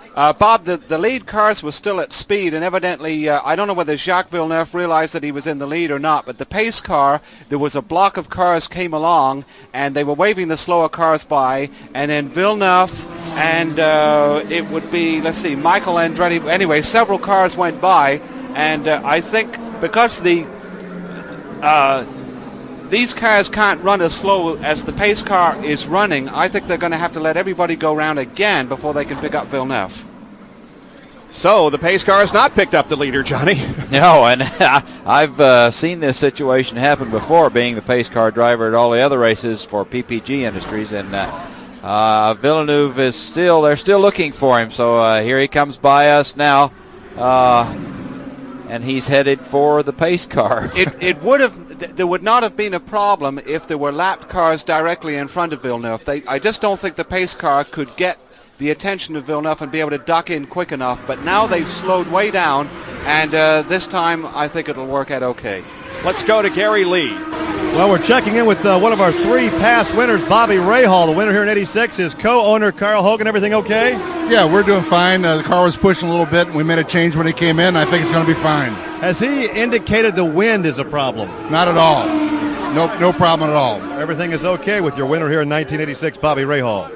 Bob, the lead cars were still at speed, and evidently, I don't know whether Jacques Villeneuve realized that he was in the lead or not, but the pace car, there was a block of cars came along, and they were waving the slower cars by, and then Villeneuve and it would be, let's see, Michael Andretti. Anyway, several cars went by, and I think because these cars can't run as slow as the pace car is running, I think they're going to have to let everybody go around again before they can pick up Villeneuve. So the pace car has not picked up the leader, Johnny. No, and I've seen this situation happen before, being the pace car driver at all the other races for PPG Industries, and Villeneuve is still, they're still looking for him, so here he comes by us now, and he's headed for the pace car. There would not have been a problem if there were lapped cars directly in front of Villeneuve. I just don't think the pace car could get the attention of Villeneuve and be able to duck in quick enough. But now they've slowed way down, and this time I think it'll work out okay. Let's go to Gary Lee. Well, we're checking in with one of our 3 past winners, Bobby Rahal. The winner here in '86 is co-owner Carl Hogan. Everything okay? Yeah, we're doing fine. The car was pushing a little bit. We made a change when he came in. I think it's going to be fine. Has he indicated the wind is a problem? Not at all. No problem at all. Everything is okay with your winner here in 1986, Bobby Rahal.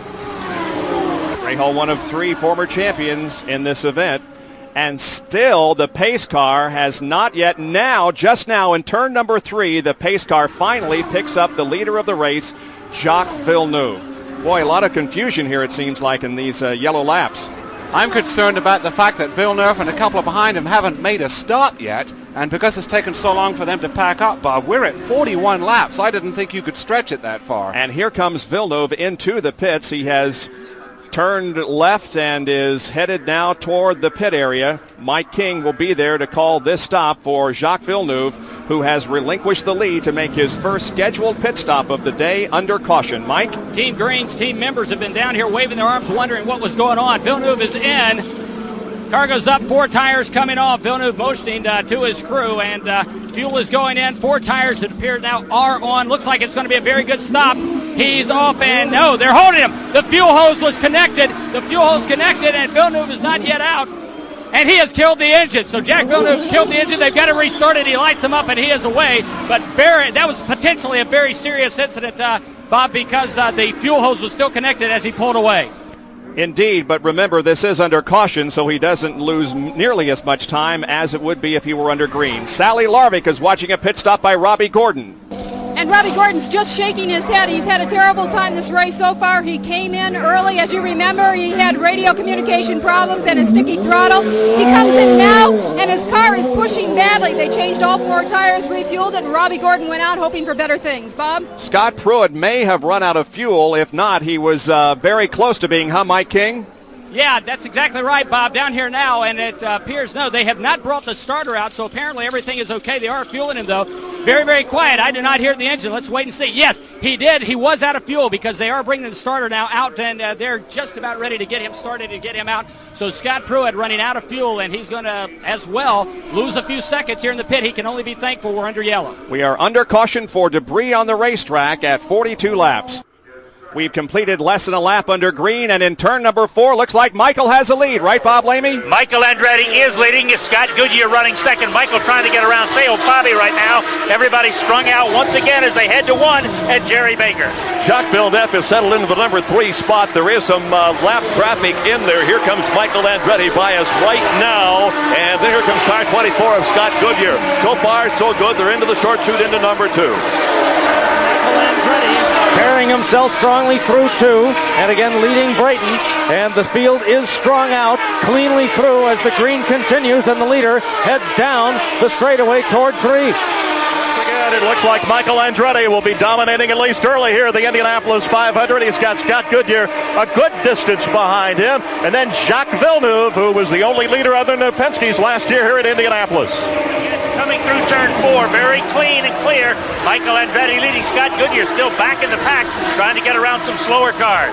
Rahal, one of 3 former champions in this event. And still, the pace car has not yet. Just now, in turn number 3, the pace car finally picks up the leader of the race, Jacques Villeneuve. Boy, a lot of confusion here, it seems like, in these yellow laps. I'm concerned about the fact that Villeneuve and a couple behind him haven't made a stop yet, and because it's taken so long for them to pack up, Bob, we're at 41 laps. I didn't think you could stretch it that far. And here comes Villeneuve into the pits. He has turned left and is headed now toward the pit area. Mike King will be there to call this stop for Jacques Villeneuve, who has relinquished the lead to make his first scheduled pit stop of the day under caution. Mike? Team Green's team members have been down here waving their arms, wondering what was going on. Villeneuve is in. Car goes up, 4 tires coming off. Villeneuve motioning to his crew, and fuel is going in. 4 tires that appear now are on. Looks like it's going to be a very good stop. He's off, and no, they're holding him. The fuel hose was connected. The fuel hose connected, and Villeneuve is not yet out. And he has killed the engine. So Jacques Villeneuve killed the engine. They've got to restart it. He lights him up, and he is away. But that was potentially a very serious incident, Bob, because the fuel hose was still connected as he pulled away. Indeed, but remember, this is under caution, so he doesn't lose nearly as much time as it would be if he were under green. Sally Larvik is watching a pit stop by Robbie Gordon. And Robbie Gordon's just shaking his head. He's had a terrible time this race so far. He came in early. As you remember, he had radio communication problems and a sticky throttle. He comes in now, and his car is pushing badly. They changed all 4 tires, refueled it, and Robbie Gordon went out hoping for better things. Bob? Scott Pruitt may have run out of fuel. If not, he was very close to being, Mike King? Yeah, that's exactly right, Bob. Down here now, and it appears, no, they have not brought the starter out, so apparently everything is okay. They are fueling him, though. Very, very quiet. I do not hear the engine. Let's wait and see. Yes, he did. He was out of fuel because they are bringing the starter now out, and they're just about ready to get him started and get him out. So Scott Pruitt running out of fuel, and he's going to, as well, lose a few seconds here in the pit. He can only be thankful we're under yellow. We are under caution for debris on the racetrack at 42 laps. We've completed less than a lap under green, and in turn number 4, looks like Michael has a lead. Right, Bob Lamy? Michael Andretti is leading. It's Scott Goodyear running second. Michael trying to get around Theo Bobby right now. Everybody's strung out once again as they head to 1 at Jerry Baker. Jacques Villeneuve has settled into the number 3 spot. There is some lap traffic in there. Here comes Michael Andretti by us right now, and then here comes car 24 of Scott Goodyear. So far, so good. They're into the short chute into number 2. Michael Andretti carrying himself strongly through 2, and again leading Brayton, and the field is strung out cleanly through as the green continues, and the leader heads down the straightaway toward 3. Again, it looks like Michael Andretti will be dominating at least early here at the Indianapolis 500. He's got Scott Goodyear a good distance behind him, and then Jacques Villeneuve, who was the only leader other than the Penske's last year here at Indianapolis. Coming through turn 4, very clean and clear. Michael Andretti leading. Scott Goodyear still back in the pack, trying to get around some slower cars.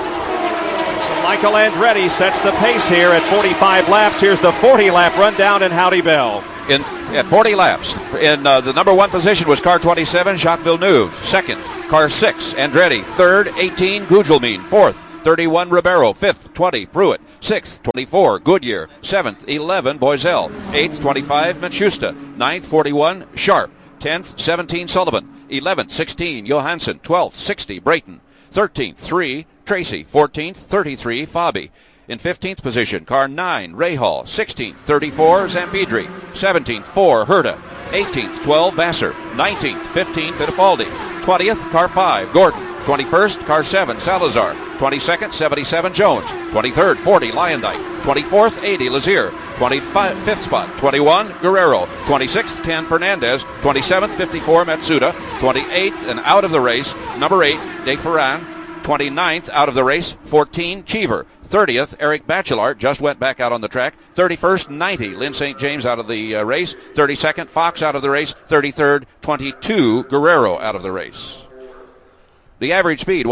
So Michael Andretti sets the pace here at 45 laps. Here's the 40-lap rundown in Howdy Bell. At 40 laps, in the number 1 position was car 27, Jacques Villeneuve. Second, car 6, Andretti. Third, 18, Gugelmin. Fourth, 31, Ribeiro. 5th, 20, Pruitt. 6th, 24, Goodyear. 7th, 11, Boiselle. 8th, 25, Machusta. 9th, 41, Sharp. 10th, 17, Sullivan. 11th, 16, Johansson. 12th, 60, Brayton. 13th, 3, Tracy. 14th, 33, Fabi. In 15th position, car 9, Rahal. 16th, 34, Zampidri. 17th, 4, Herta. 18th, 12, Vassar. 19th, 15, Fittipaldi. 20th, car 5, Gordon. 21st, car 7, Salazar. 22nd, 77, Jones. 23rd, 40, Lyondike. 24th, 80, Lazier. 25th spot, 21, Guerrero. 26th, 10, Fernandez. 27th, 54, Matsuda. 28th, and out of the race, number 8, De Ferran. 29th, out of the race, 14, Cheever. 30th, Eric Bachelard just went back out on the track. 31st, 90, Lynn St. James out of the race. 32nd, Fox out of the race. 33rd, 22, Guerrero out of the race. The average speed,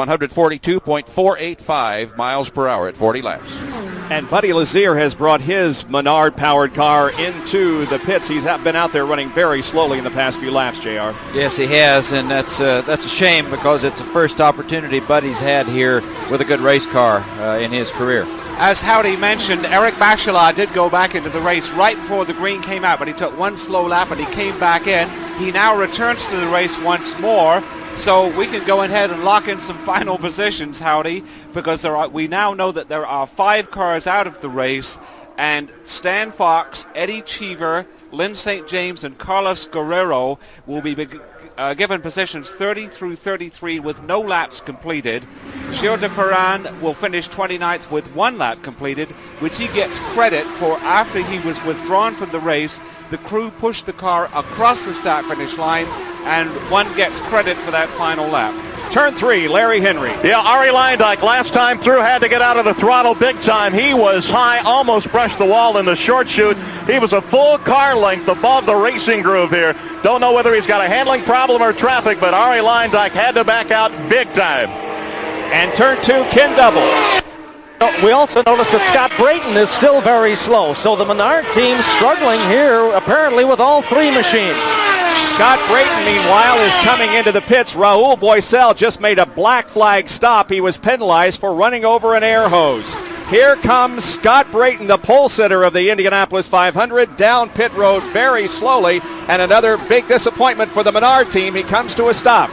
142.485 miles per hour at 40 laps. And Buddy Lazier has brought his Menard-powered car into the pits. He's been out there running very slowly in the past few laps, JR. Yes, he has, and that's a shame because it's the first opportunity Buddy's had here with a good race car in his career. As Howdy mentioned, Eric Bachelard did go back into the race right before the green came out, but he took one slow lap and he came back in. He now returns to the race once more. So we can go ahead and lock in some final positions, Howdy, because we now know that there are 5 cars out of the race, and Stan Fox, Eddie Cheever, Lynn St. James, and Carlos Guerrero will be given positions 30 through 33 with no laps completed. Gilles de Ferran will finish 29th with 1 lap completed, which he gets credit for after he was withdrawn from the race. The crew pushed the car across the start-finish line, and one gets credit for that final lap. Turn 3, Larry Henry. Yeah, Arie Luyendyk last time through had to get out of the throttle big time. He was high, almost brushed the wall in the short chute. He was a full car length above the racing groove here. Don't know whether he's got a handling problem or traffic, but Arie Luyendyk had to back out big time. And turn 2, Ken Double. We also notice that Scott Brayton is still very slow, so the Menard team struggling here apparently with all 3 machines. Scott Brayton, meanwhile, is coming into the pits. Raul Boiselle just made a black flag stop. He was penalized for running over an air hose. Here comes Scott Brayton, the pole sitter of the Indianapolis 500, down pit road very slowly, and another big disappointment for the Menard team. He comes to a stop.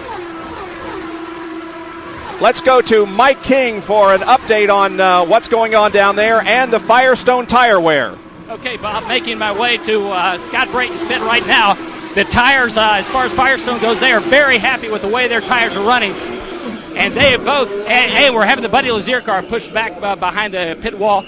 Let's go to Mike King for an update on what's going on down there and the Firestone tire wear. Okay, Bob, making my way to Scott Brayton's pit right now. The tires, as far as Firestone goes, they are very happy with the way their tires are running. And they have both, and we're having the Buddy Lazier car pushed back behind the pit wall.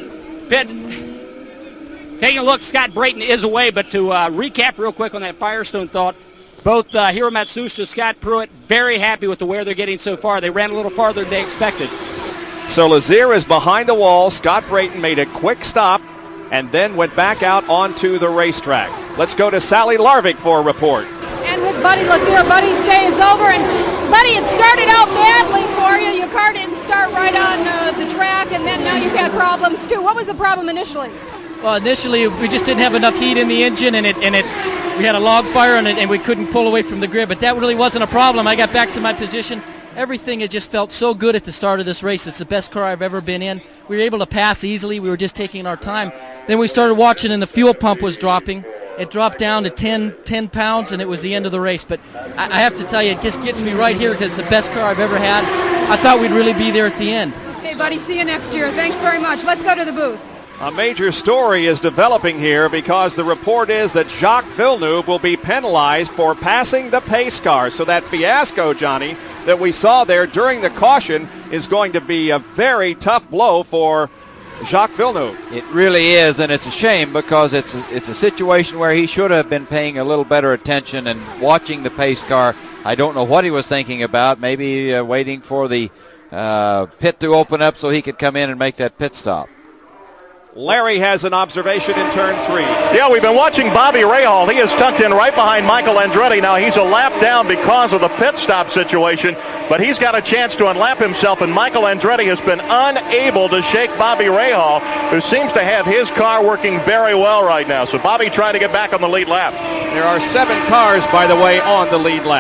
Taking a look, Scott Brayton is away, but to recap real quick on that Firestone thought, both Hiro Matsushita, Scott Pruitt, very happy with the wear they're getting so far. They ran a little farther than they expected. So Lazier is behind the wall. Scott Brayton made a quick stop and then went back out onto the racetrack. Let's go to Sally Larvik for a report. And with Buddy Lazier, Buddy's day is over. And Buddy, it started out badly for you. Your car didn't start right on the track, and then now you've had problems too. What was the problem initially? Well, initially we just didn't have enough heat in the engine, and we had a log fire, and we couldn't pull away from the grid. But that really wasn't a problem. I got back to my position. Everything had just felt so good at the start of this race. It's the best car I've ever been in. We were able to pass easily. We were just taking our time. Then we started watching, and the fuel pump was dropping. It dropped down to 10 pounds, and it was the end of the race. But I have to tell you, it just gets me right here because it's the best car I've ever had. I thought we'd really be there at the end. Hey, Buddy, see you next year. Thanks very much. Let's go to the booth. A major story is developing here because the report is that Jacques Villeneuve will be penalized for passing the pace car. So that fiasco, Johnny, that we saw there during the caution is going to be a very tough blow for Jacques Villeneuve. It really is, and it's a shame because it's a situation where he should have been paying a little better attention and watching the pace car. I don't know what he was thinking about, maybe waiting for the pit to open up so he could come in and make that pit stop. Larry has an observation in turn 3. Yeah, we've been watching Bobby Rahal. He is tucked in right behind Michael Andretti. Now, he's a lap down because of the pit stop situation, but he's got a chance to unlap himself, and Michael Andretti has been unable to shake Bobby Rahal, who seems to have his car working very well right now. So Bobby trying to get back on the lead lap. There are 7 cars, by the way, on the lead lap.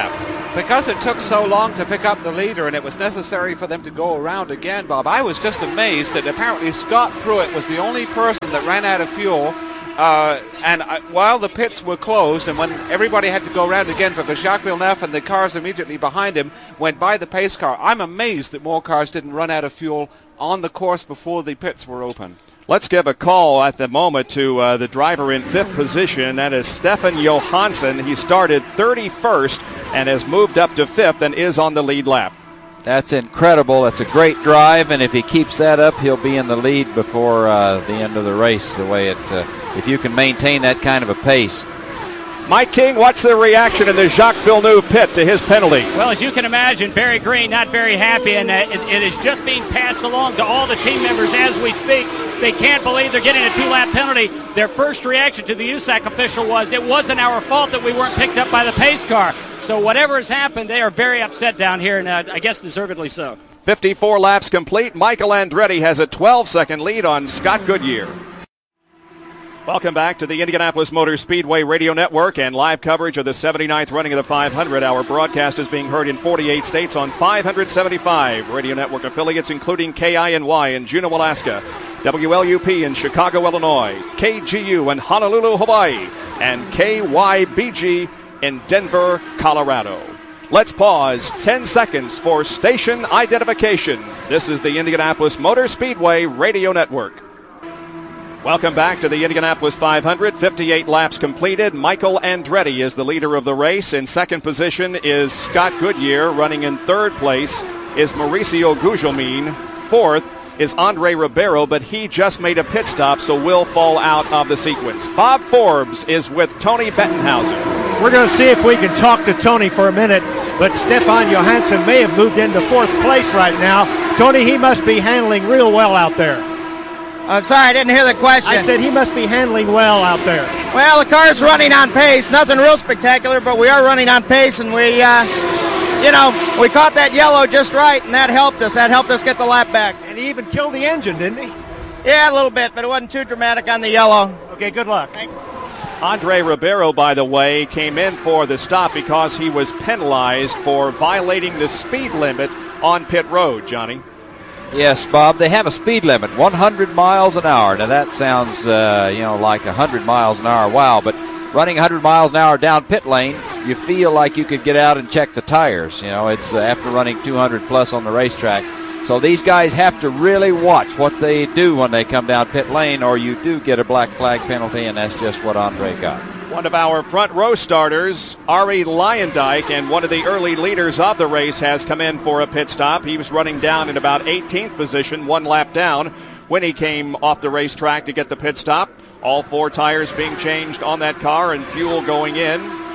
Because it took so long to pick up the leader and it was necessary for them to go around again, Bob, I was just amazed that apparently Scott Pruitt was the only person that ran out of fuel. While the pits were closed and when everybody had to go around again because Jacques Villeneuve and the cars immediately behind him went by the pace car, I'm amazed that more cars didn't run out of fuel on the course before the pits were open. Let's give a call at the moment to the driver in 5th position. That is Stefan Johansson. He started 31st and has moved up to 5th and is on the lead lap. That's incredible. That's a great drive, and if he keeps that up, he'll be in the lead before the end of the race. The way if you can maintain that kind of a pace. Mike King, what's the reaction in the Jacques Villeneuve pit to his penalty? Well, as you can imagine, Barry Green not very happy, and it is just being passed along to all the team members as we speak. They can't believe they're getting a 2-lap penalty. Their first reaction to the USAC official was, it wasn't our fault that we weren't picked up by the pace car. So whatever has happened, they are very upset down here, and I guess deservedly so. 54 laps complete. Michael Andretti has a 12-second lead on Scott Goodyear. Welcome back to the Indianapolis Motor Speedway Radio Network and live coverage of the 79th running of the 500. Our broadcast is being heard in 48 states on 575 Radio Network affiliates, including KINY in Juneau, Alaska, WLUP in Chicago, Illinois, KGU in Honolulu, Hawaii, and KYBG in Denver, Colorado. Let's pause 10 seconds for station identification. This is the Indianapolis Motor Speedway Radio Network. Welcome back to the Indianapolis 500. 58 laps completed. Michael Andretti is the leader of the race. In second position is Scott Goodyear. Running in third place is Mauricio Gugelmin. Fourth is Andre Ribeiro, but he just made a pit stop, so will fall out of the sequence. Bob Forbes is with Tony Bettenhausen. We're going to see if we can talk to Tony for a minute, but Stefan Johansson may have moved into 4th place right now. Tony, he must be handling real well out there. I'm sorry, I didn't hear the question. I said he must be handling well out there. Well, the car's running on pace. Nothing real spectacular, but we are running on pace, and we caught that yellow just right, and that helped us. That helped us get the lap back. And he even killed the engine, didn't he? Yeah, a little bit, but it wasn't too dramatic on the yellow. Okay, good luck. Andre Ribeiro, by the way, came in for the stop because he was penalized for violating the speed limit on pit road, Johnny. Yes, Bob, they have a speed limit, 100 miles an hour. Now that sounds, like 100 miles an hour. Wow, but running 100 miles an hour down pit lane, you feel like you could get out and check the tires. It's after running 200 plus on the racetrack. So these guys have to really watch what they do when they come down pit lane, or you do get a black flag penalty, and that's just what Andre got. One of our front row starters, Ari Leyendijk, and one of the early leaders of the race, has come in for a pit stop. He was running down in about 18th position, 1 lap down, when he came off the racetrack to get the pit stop. All 4 tires being changed on that car and fuel going in.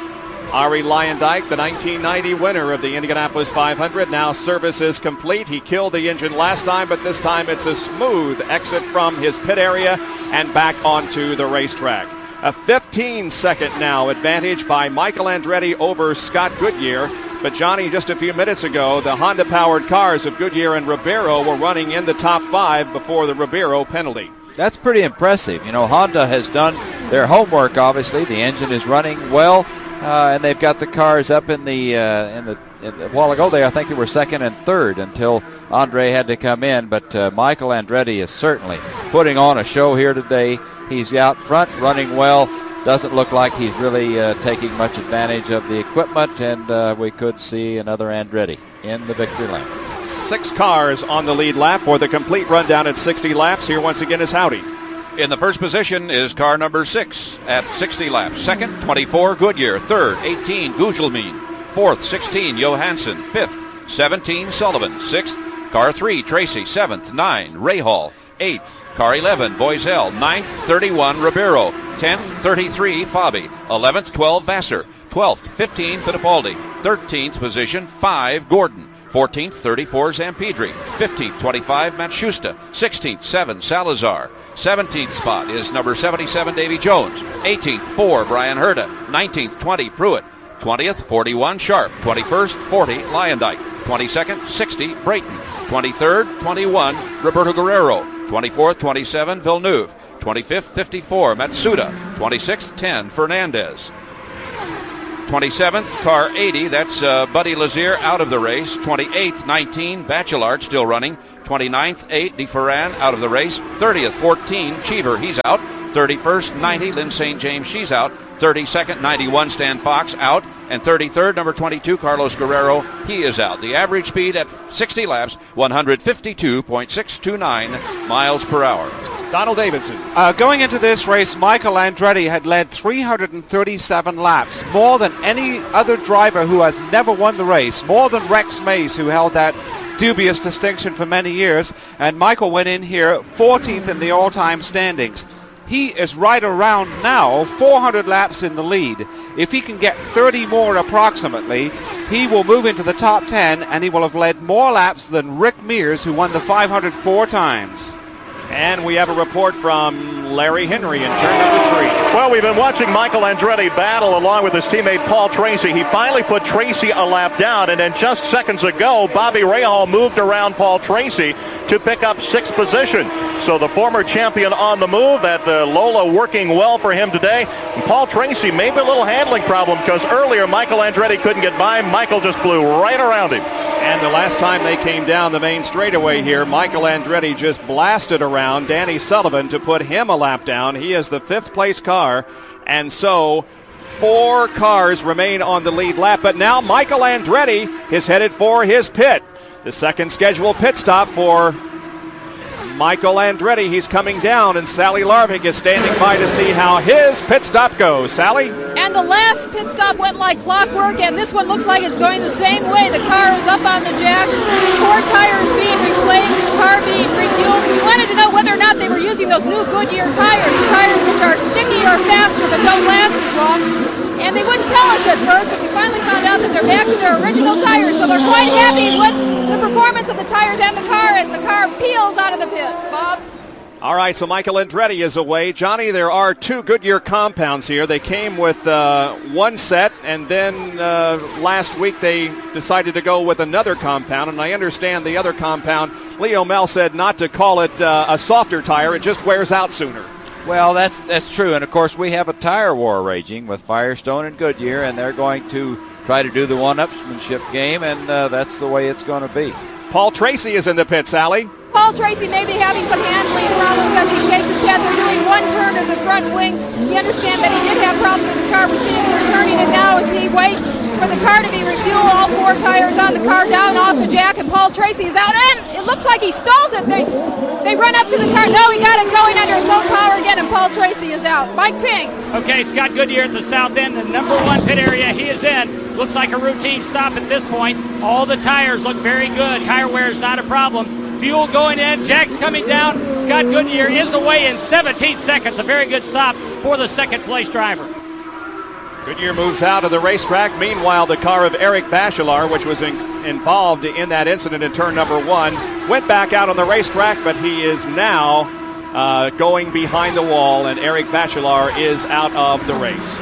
Ari Leyendijk, the 1990 winner of the Indianapolis 500. Now service is complete. He killed the engine last time, but this time it's a smooth exit from his pit area and back onto the racetrack. A 15-second now advantage by Michael Andretti over Scott Goodyear. But Johnny, just a few minutes ago, the Honda-powered cars of Goodyear and Ribeiro were running in the top 5 before the Ribeiro penalty. That's pretty impressive. Honda has done their homework, obviously. The engine is running well, and they've got the cars up in a while ago. I think they were 2nd and 3rd until Andre had to come in. But Michael Andretti is certainly putting on a show here today. He's out front, running well. Doesn't look like he's really taking much advantage of the equipment, and we could see another Andretti in the victory lane. 6 cars on the lead lap for the complete rundown at 60 laps. Here once again is Howdy. In the first position is car number 6 at 60 laps. Second, 24, Goodyear. Third, 18, Gugelmin. Fourth, 16, Johansson. Fifth, 17, Sullivan. Sixth, car 3, Tracy. Seventh, 9, Rahal. Eighth, car 11, Boisel. 9th, 31, Ribeiro. 10th, 33, Fabi. 11th, 12, Vassar. 12th, 15, Fittipaldi. 13th position, 5, Gordon. 14th, 34, Zampedri. 15th, 25, Matshusta. 16th, 7, Salazar. 17th spot is number 77, Davy Jones. 18th, 4, Brian Herta. 19th, 20, Pruitt. 20th, 41, Sharp. 21st, 40, Leyendijk. 22nd, 60, Brayton. 23rd, 21, Roberto Guerrero. 24th, 27, Villeneuve. 25th, 54, Matsuda. 26th, 10, Fernandez. 27th, car 80, that's Buddy Lazier out of the race. 28th, 19, Bachelard still running. 29th, 8, DeFerran out of the race. 30th, 14, Cheever, he's out. 31st, 90, Lynn St. James, she's out. 32nd, 91, Stan Fox out. And 33rd, number 22, Carlos Guerrero, he is out. The average speed at 60 laps, 152.629 miles per hour. Donald Davidson. Going into this race, Michael Andretti had led 337 laps, more than any other driver who has never won the race, more than Rex Mays, who held that dubious distinction for many years. And Michael went in here 14th in the all-time standings. He is right around now 400 laps in the lead. If he can get 30 more approximately, he will move into the top 10, and he will have led more laps than Rick Mears, who won the 500 4 times. And we have a report from Larry Henry in turn number 3. Well, we've been watching Michael Andretti battle along with his teammate Paul Tracy. He finally put Tracy a lap down, and then just seconds ago, Bobby Rahal moved around Paul Tracy to pick up 6th position. So the former champion on the move, at the Lola working well for him today. And Paul Tracy, maybe a little handling problem, because earlier Michael Andretti couldn't get by. Michael just flew right around him. And the last time they came down the main straightaway here, Michael Andretti just blasted around Danny Sullivan to put him a lap down. He is the 5th place car, and so 4 cars remain on the lead lap. But now Michael Andretti is headed for his pit. The second scheduled pit stop for Michael Andretti. He's coming down, and Sally Larvik is standing by to see how his pit stop goes. Sally? And the last pit stop went like clockwork, and this one looks like it's going the same way. The car is up on the jacks, 4 tires being replaced, the car being refueled. We wanted to know whether or not they were using those new Goodyear tires which are sticky or faster but don't last as long. And they wouldn't tell us at first, but we finally found out that they're back to their original tires, so they're quite happy with the performance of the tires and the car as the car peels out of the pits. Bob? All right, so Michael Andretti is away. Johnny, there are 2 Goodyear compounds here. They came with one set, and then last week they decided to go with another compound, and I understand the other compound, Leo Mel said not to call it a softer tire. It just wears out sooner. Well, that's true, and of course we have a tire war raging with Firestone and Goodyear, and they're going to try to do the one-upsmanship game, and that's the way it's going to be. Paul Tracy is in the pit, Sally. Paul Tracy may be having some handling problems as he shakes his head. They're doing one turn of the front wing. We understand that he did have problems with the car. We see him returning it now as he waits for the car to be refueled. All 4 tires on the car down off the jack, and Paul Tracy is out, and it looks like he stalls it. They run up to the car. No, he got it going under its own power again, and Paul Tracy is out. Mike Ting. Okay, Scott Goodyear at the south end, the number 1 pit area he is in. Looks like a routine stop at this point. All the tires look very good. Tire wear is not a problem. Fuel going in, Jack's coming down. Scott Goodyear is away in 17 seconds. A very good stop for the second place driver. Goodyear moves out of the racetrack. Meanwhile, the car of Eric Bachelard, which was involved in that incident in turn number 1, went back out on the racetrack, but he is now going behind the wall, and Eric Bachelard is out of the race.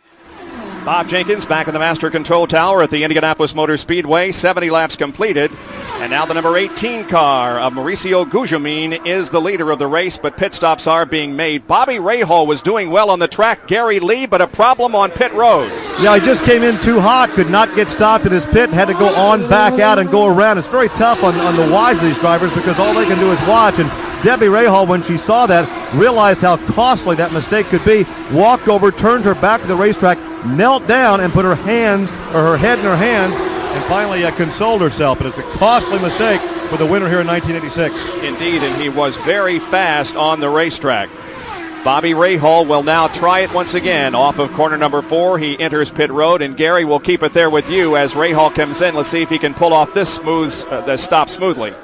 Bob Jenkins back in the master control tower at the Indianapolis Motor Speedway. 70 laps completed. And now the number 18 car of Mauricio Gugelmin is the leader of the race, but pit stops are being made. Bobby Rahal was doing well on the track. Gary Lee, but a problem on pit road. Yeah, he just came in too hot, could not get stopped at his pit, had to go on, back out, and go around. It's very tough on the wives of these drivers because all they can do is watch. And Debbie Rahal, when she saw that, realized how costly that mistake could be, walked over, turned her back to the racetrack, knelt down and put her head in her hands, and finally consoled herself. But it's a costly mistake for the winner here in 1986. Indeed, and he was very fast on the racetrack. Bobby Rahal will now try it once again off of corner number 4. He enters pit road, and Gary will keep it there with you as Rahal comes in. Let's see if he can pull off this stop smoothly.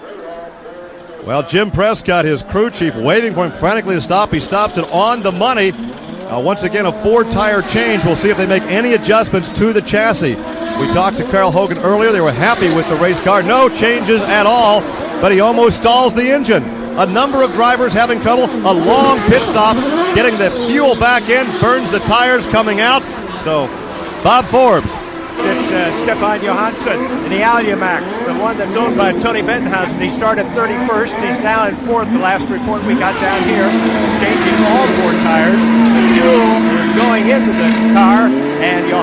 Well, Jim Prescott, his crew chief, waiting for him frantically to stop. He stops it on the money. Once again, a 4-tire change. We'll see if they make any adjustments to the chassis. We talked to Carl Hogan earlier. They were happy with the race car. No changes at all, but he almost stalls the engine. A number of drivers having trouble. A long pit stop, getting the fuel back in, burns the tires coming out. So, Bob Forbes. It's Stefan Johansson in the Alumax, the one that's owned by Tony Bettenhausen. He started 31st. He's now in 4th, the last report we got down here, changing all 4 tires. The fuel is going into the car, and Johansson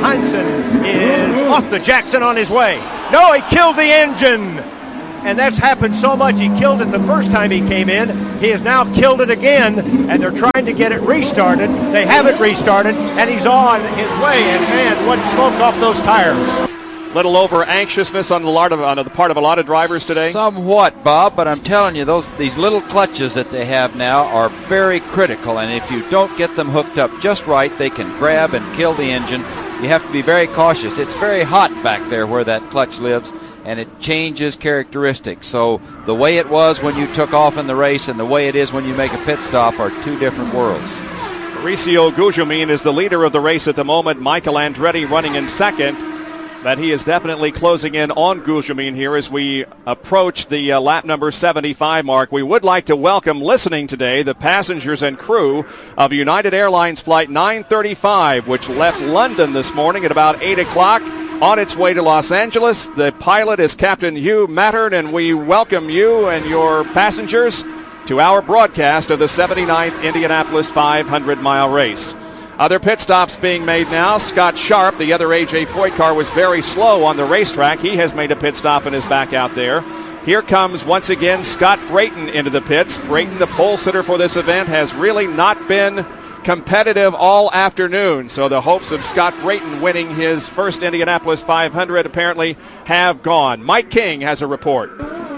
Johansson is off the Jackson on his way. No, he killed the engine. And that's happened so much. He killed it the first time he came in. He has now killed it again, and they're trying to get it restarted. They have it restarted, and he's on his way. And man, what smoke off those tires. Little over anxiousness on the part of a lot of drivers today. Somewhat, Bob, but I'm telling you, these little clutches that they have now are very critical, and if you don't get them hooked up just right, they can grab and kill the engine. You have to be very cautious. It's very hot back there where that clutch lives, and it changes characteristics. So the way it was when you took off in the race and the way it is when you make a pit stop are two different worlds. Mauricio Gugelmin is the leader of the race at the moment. Michael Andretti running in second. But he is definitely closing in on Gugelmin here as we approach the lap number 75 mark. We would like to welcome listening today the passengers and crew of United Airlines Flight 935, which left London this morning at about 8 o'clock on its way to Los Angeles. The pilot is Captain Hugh Mattern, and we welcome you and your passengers to our broadcast of the 79th Indianapolis 500-mile race. Other pit stops being made now. Scott Sharp, the other A.J. Foyt car, was very slow on the racetrack. He has made a pit stop and is back out there. Here comes, once again, Scott Brayton into the pits. Brayton, the pole sitter for this event, has really not been competitive all afternoon. So the hopes of Scott Brayton winning his first Indianapolis 500 apparently have gone. Mike King has a report.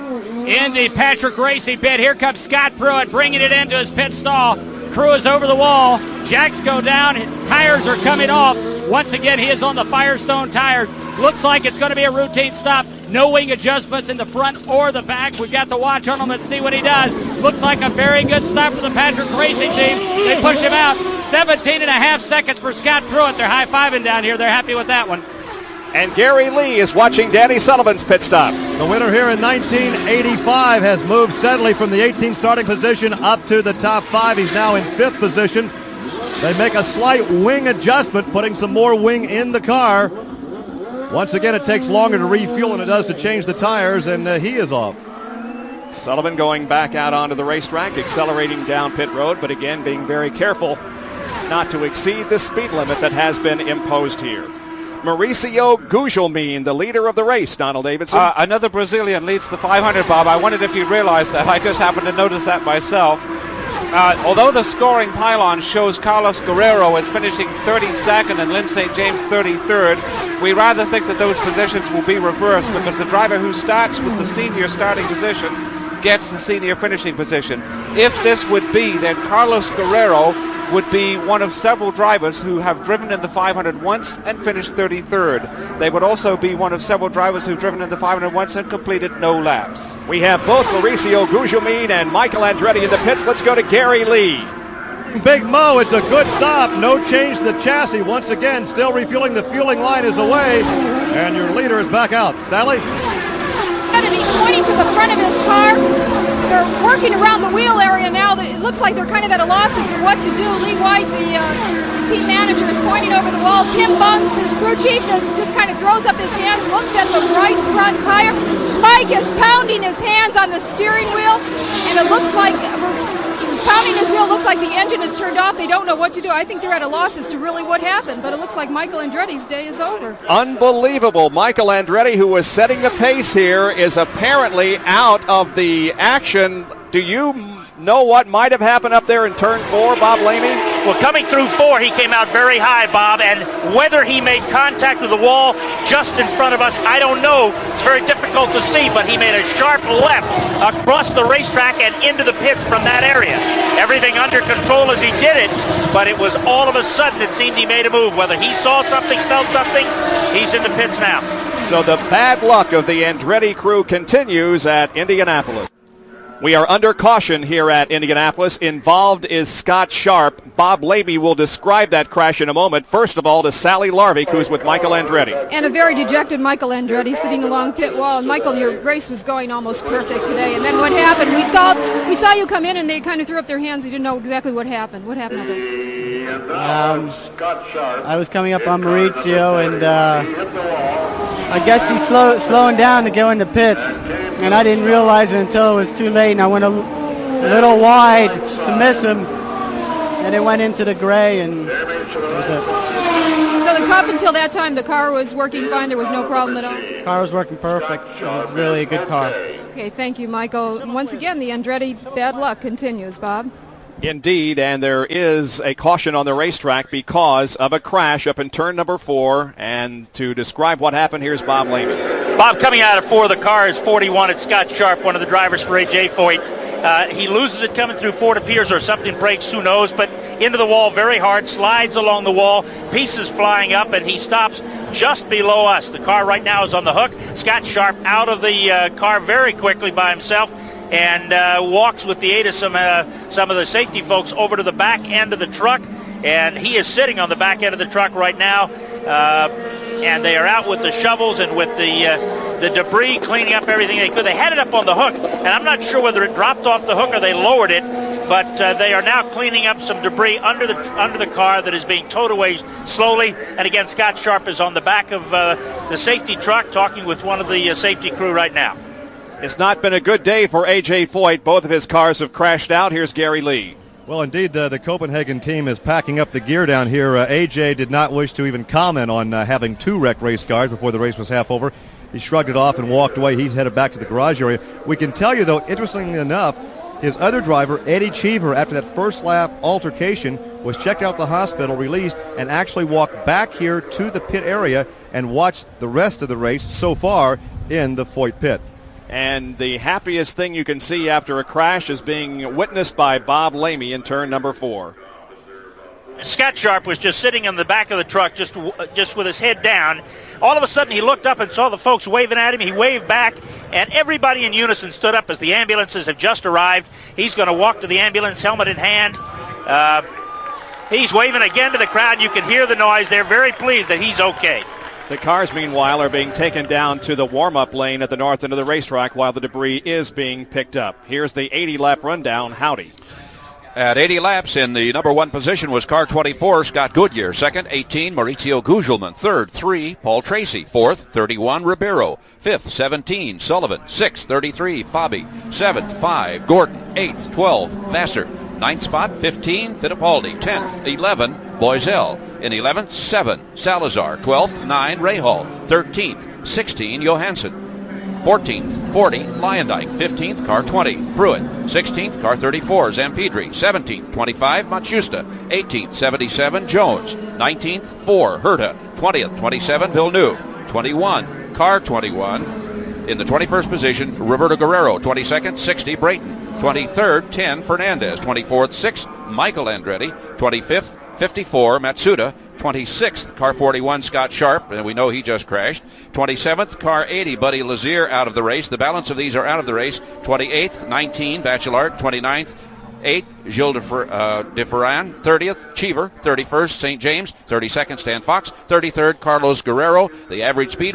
In the Patrick Racing pit, here comes Scott Pruitt bringing it into his pit stall. Crew is over the wall. Jacks go down. Tires are coming off. Once again, he is on the Firestone tires. Looks like it's going to be a routine stop. No wing adjustments in the front or the back. We've got the watch on him. Let's see what he does. Looks like a very good stop for the Patrick Racing team. They push him out. 17 and a half seconds for Scott Pruitt. They're high-fiving down here. They're happy with that one. And Gary Lee is watching Danny Sullivan's pit stop. The winner here in 1985 has moved steadily from the 18th starting position up to the top 5. He's now in 5th position. They make a slight wing adjustment, putting some more wing in the car. Once again, it takes longer to refuel than it does to change the tires, and he is off. Sullivan going back out onto the racetrack, accelerating down pit road, but again being very careful not to exceed the speed limit that has been imposed here. Mauricio Gugelmin, the leader of the race, Donald Davidson. Another Brazilian leads the 500, Bob. I wondered if you realized that. I just happened to notice that myself. Although the scoring pylon shows Carlos Guerrero as finishing 32nd and Lynn St. James 33rd, we rather think that those positions will be reversed because the driver who starts with the senior starting position gets the senior finishing position. If this would be, then Carlos Guerrero would be one of several drivers who have driven in the 500 once and finished 33rd. They would also be one of several drivers who've driven in the 500 once and completed no laps. We have both Mauricio Gugelmin and Michael Andretti in the pits. Let's go to Gary Lee. Big Mo, it's a good stop. No change to the chassis. Once again, still refueling. The fueling line is away, and your leader is back out. Sally? And he's pointing to the front of his car. They're working around the wheel area now. It looks like they're kind of at a loss as to what to do. Lee White, the team manager, is pointing over the wall. Tim Bungs, his crew chief, just kind of throws up his hands, looks at the right front tire. Mike is pounding his hands on the steering wheel, and it looks like he's pounding his wheel. Looks like the engine is turned off. They don't know what to do. I think they're at a loss as to really what happened, but it looks like Michael Andretti's day is over. Unbelievable. Michael Andretti, who was setting the pace here, is apparently out of the action. Do you know what might have happened up there in turn 4, Bob Lamey? Well, coming through 4, he came out very high, Bob, and whether he made contact with the wall just in front of us, I don't know. It's very difficult to see, but he made a sharp left across the racetrack and into the pits from that area. Everything under control as he did it, but it was all of a sudden it seemed he made a move. Whether he saw something, felt something, he's in the pits now. So the bad luck of the Andretti crew continues at Indianapolis. We are under caution here at Indianapolis. Involved is Scott Sharp. Bob Lamey will describe that crash in a moment. First of all, to Sally Larvik, who's with Michael Andretti. And a very dejected Michael Andretti sitting along pit wall. And Michael, your race was going almost perfect today. And then what happened? We saw you come in, and they kind of threw up their hands. They didn't know exactly what happened. What happened out there? I was coming up on Mauricio, and I guess he's slowing down to go into pits. And I didn't realize it until it was too late, and I went a little wide to miss him, and it went into the gray, and that was it. So Up until that time, the car was working fine. There was no problem at all. The car was working perfect. It was really a good car. Okay, thank you, Michael. And once again, the Andretti bad luck continues, Bob. Indeed, and there is a caution on the racetrack because of a crash up in turn number 4. And to describe what happened, here's Bob Lehman. Bob, coming out of 4, the car is 41. It's Scott Sharp, one of the drivers for A.J. Foyt. He loses it coming through Fort Pierce, or something breaks, who knows, but into the wall very hard, slides along the wall, pieces flying up, and he stops just below us. The car right now is on the hook. Scott Sharp out of the car very quickly by himself and walks with the aid of some of the safety folks over to the back end of the truck, and he is sitting on the back end of the truck right now, and they are out with the shovels and with the debris, cleaning up everything they could. They had it up on the hook, and I'm not sure whether it dropped off the hook or they lowered it, but they are now cleaning up some debris under the car that is being towed away slowly. And again, Scott Sharp is on the back of the safety truck talking with one of the safety crew right now. It's not been a good day for A.J. Foyt. Both of his cars have crashed out. Here's Gary Lee. Well, indeed, the Copenhagen team is packing up the gear down here. A.J. did not wish to even comment on having 2 wrecked race cars before the race was half over. He shrugged it off and walked away. He's headed back to the garage area. We can tell you, though, interestingly enough, his other driver, Eddie Cheever, after that first lap altercation, was checked out at the hospital, released, and actually walked back here to the pit area and watched the rest of the race so far in the Foyt pit. And the happiest thing you can see after a crash is being witnessed by Bob Lamy in turn number 4. Scott Sharp was just sitting in the back of the truck, just with his head down. All of a sudden, he looked up and saw the folks waving at him. He waved back, and everybody in unison stood up as the ambulances have just arrived. He's going to walk to the ambulance, helmet in hand. He's waving again to the crowd. You can hear the noise. They're very pleased that he's okay. The cars, meanwhile, are being taken down to the warm-up lane at the north end of the racetrack while the debris is being picked up. Here's the 80-lap rundown. Howdy. At 80 laps, in the number 1 position was car 24, Scott Goodyear. Second, 18, Maurizio Gugelman. Third, 3, Paul Tracy. Fourth, 31, Ribeiro. Fifth, 17, Sullivan. Sixth, 33, Fabi. Seventh, 5, Gordon. Eighth, 12, Vassar. Ninth spot, 15, Fittipaldi. 10th, 11, Boisel. In 11th, 7, Salazar. 12th, 9, Rahal. 13th, 16, Johansson. 14th, 40, Lyondike. 15th, car 20, Pruitt. 16th, car 34, Zampidri. 17th, 25, Matsushita. 18th, 77, Jones. 19th, 4, Herta. 20th, 27, Villeneuve. 21, car 21. In the 21st position, Roberto Guerrero. 22nd, 60, Brayton. 23rd, 10, Fernandez. 24th, 6, Michael Andretti. 25th, 54, Matsuda. 26th, car 41, Scott Sharp, and we know he just crashed. 27th, car 80, Buddy Lazier, out of the race. The balance of these are out of the race. 28th, 19, Bachelard. 29th, 8, Gilles de Ferran. 30th, Cheever. 31st, St. James. 32nd, Stan Fox. 33rd, Carlos Guerrero. The average speed,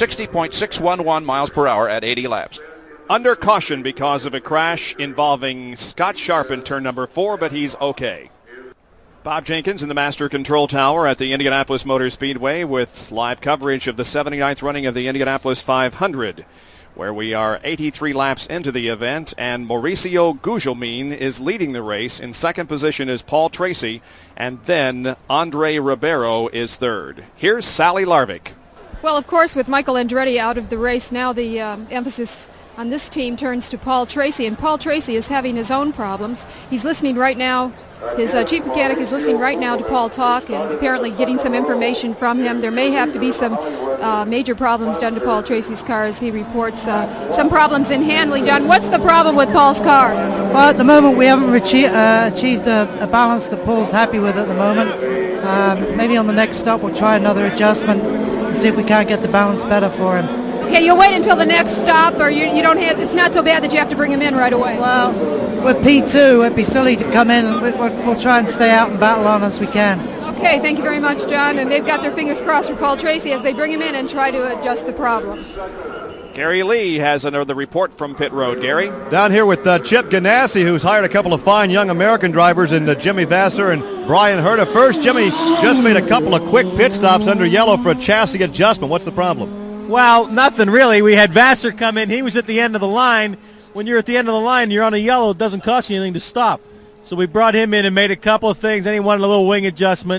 160.611 miles per hour at 80 laps. Under caution because of a crash involving Scott Sharp in turn number 4, but he's okay. Bob Jenkins in the Master Control Tower at the Indianapolis Motor Speedway with live coverage of the 79th running of the Indianapolis 500, where we are 83 laps into the event, and Mauricio Gugelmin is leading the race. In second position is Paul Tracy, and then Andre Ribeiro is third. Here's Sally Larvik. Well, of course, with Michael Andretti out of the race, now the emphasis on this team turns to Paul Tracy, and Paul Tracy is having his own problems. He's listening right now. His chief mechanic is listening right now to Paul talk and apparently getting some information from him. There may have to be some major problems done to Paul Tracy's car as he reports some problems in handling done. What's the problem with Paul's car? Well, at the moment we haven't achieved a balance that Paul's happy with at the moment. Maybe on the next stop we'll try another adjustment and see if we can't get the balance better for him. Okay, you'll wait until the next stop, or you don't have. It's not so bad that you have to bring him in right away. Well, we're P2. It'd be silly to come in. We'll try and stay out and battle on as we can. Okay, thank you very much, John. And they've got their fingers crossed for Paul Tracy as they bring him in and try to adjust the problem. Gary Lee has another report from pit road. Gary? Down here with Chip Ganassi, who's hired a couple of fine young American drivers in Jimmy Vassar and Brian Herta. First, Jimmy just made a couple of quick pit stops under yellow for a chassis adjustment. What's the problem? Well, nothing really. We had Vassar come in. He was at the end of the line. When you're at the end of the line, you're on a yellow. It doesn't cost you anything to stop. So we brought him in and made a couple of things. Then he wanted a little wing adjustment.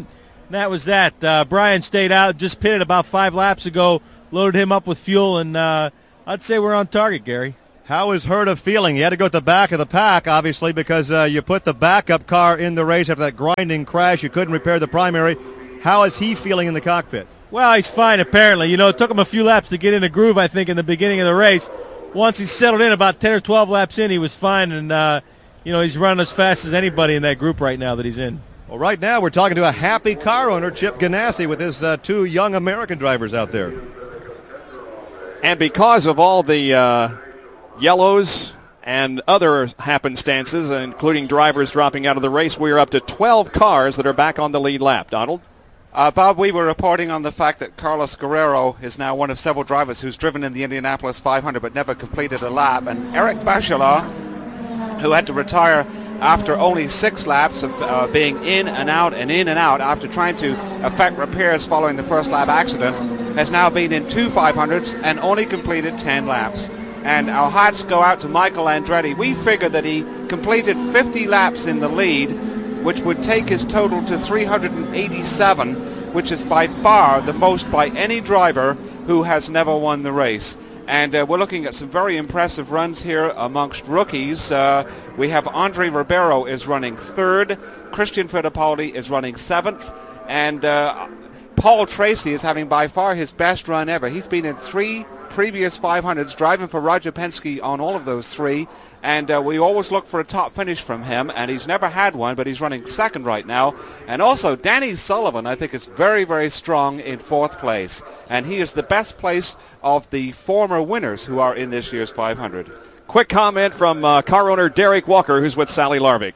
And that was that. Brian stayed out, just pitted about 5 laps ago, loaded him up with fuel, and I'd say we're on target, Gary. How is Herta feeling? He had to go at the back of the pack, obviously, because you put the backup car in the race after that grinding crash. You couldn't repair the primary. How is he feeling in the cockpit? Well, he's fine, apparently. You know, it took him a few laps to get in a groove, I think, in the beginning of the race. Once he settled in, about 10 or 12 laps in, he was fine, and, he's running as fast as anybody in that group right now that he's in. Well, right now we're talking to a happy car owner, Chip Ganassi, with his 2 young American drivers out there. And because of all the yellows and other happenstances, including drivers dropping out of the race, we are up to 12 cars that are back on the lead lap. Donald? Bob, we were reporting on the fact that Carlos Guerrero is now one of several drivers who's driven in the Indianapolis 500 but never completed a lap. And Eric Bachelot, who had to retire after only 6 laps of being in and out after trying to effect repairs following the first lap accident, has now been in 2 500s and only completed 10 laps. And our hats go out to Michael Andretti. We figured that he completed 50 laps in the lead, which would take his total to 387, which is by far the most by any driver who has never won the race. And we're looking at some very impressive runs here amongst rookies. We have Andre Ribeiro is running 3rd, Christian Fittipaldi is running 7th, and Paul Tracy is having by far his best run ever. He's been in 3 previous 500s, driving for Roger Penske on all of those 3, and we always look for a top finish from him, and he's never had one, but he's running 2nd right now. And also Danny Sullivan, I think, is very, very strong in 4th place, and he is the best place of the former winners who are in this year's 500. Quick comment from car owner Derek Walker, who's with Sally Larvik.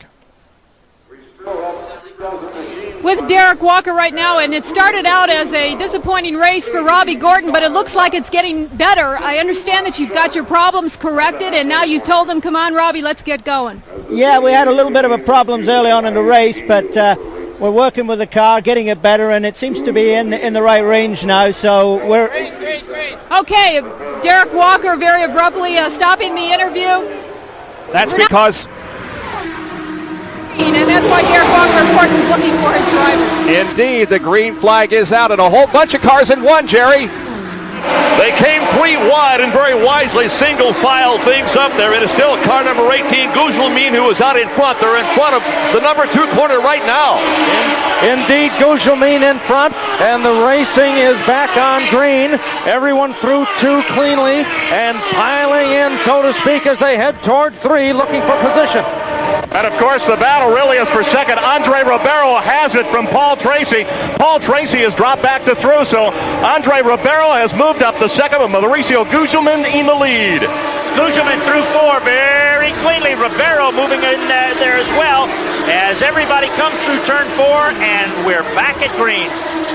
With Derek Walker right now, and it started out as a disappointing race for Robbie Gordon, but it looks like it's getting better. I understand that you've got your problems corrected, and now you've told him, come on, Robbie, let's get going. Yeah, we had a little bit of a problems early on in the race, but we're working with the car, getting it better, and it seems to be in the right range now, so we're... Great. Okay, Derek Walker very abruptly stopping the interview. That's because... And that's why Derek Walker, of course, is looking for his driver. Indeed, the green flag is out, and a whole bunch of cars in one, Jerry. They came 3 wide and very wisely single file things up there. It is still car number 18, Gugelmin, who is out in front. They're in front of the number 2 corner right now. Indeed, Gugelmin in front, and the racing is back on green. Everyone through 2 cleanly and piling in, so to speak, as they head toward 3, looking for position. And, of course, the battle really is for second. Andre Ribeiro has it from Paul Tracy. Paul Tracy has dropped back to through, so Andre Ribeiro has moved up the second with Mauricio Gugelmin in the lead. Gugelmin through 4 very cleanly. Ribeiro moving in there as well as everybody comes through turn 4, and we're back at green.